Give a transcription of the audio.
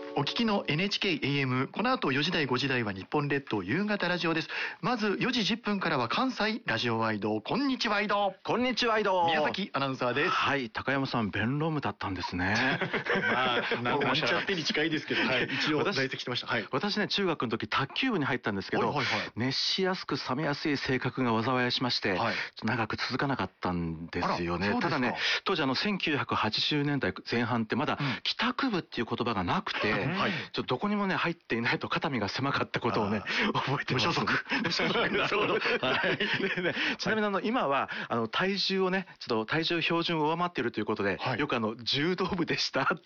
お聞きの NHK AM、 この後4時台5時台は日本列島夕方ラジオです。まず4時10分からは関西ラジオワイド、こんにちワイド。 こんにちワイド。 宮崎アナウンサーです。 はい、高山さん弁論部だったんですね。 まあなんちゃってに近いですけど、はい、一応在籍してました。はい、 私ね、中学の時卓球部に入ったんですけど、熱しやすく冷めやすい性格が災いしまして、長く続かなかったんですよね。ただね、当時1980年代前半ってまだ帰宅部っていう言葉がなくて、ちょっとどこにもね入っていないと肩身が狭かったことをね覚えてます。無所属。ちなみに今は体重をね、ちょっと体重標準を上回っているということで、よく柔道部でしたって